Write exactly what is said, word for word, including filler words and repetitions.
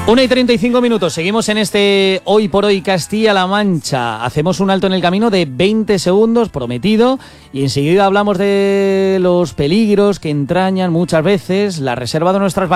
una y treinta y cinco minutos, seguimos en este Hoy por Hoy Castilla-La Mancha. Hacemos un alto en el camino de veinte segundos, prometido, y enseguida hablamos de los peligros que entrañan muchas veces la reserva de nuestras vacaciones.